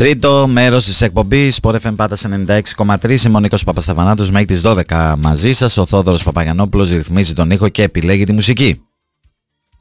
Τρίτο μέρος της εκπομπής Sport FM Πάτας 96,3. Είμαι ο Νίκος Παπασταφανάτος μέχρι τις 12 μαζί σας. Ο Θόδωρος Παπαγιαννόπουλος ρυθμίζει τον ήχο και επιλέγει τη μουσική.